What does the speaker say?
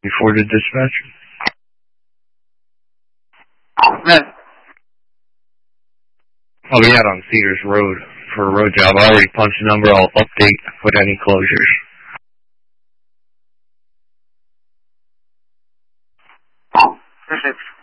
before the dispatch. I'll be out on Cedars Road for a road job. I already punched the number. I'll update with any closures. Perfect.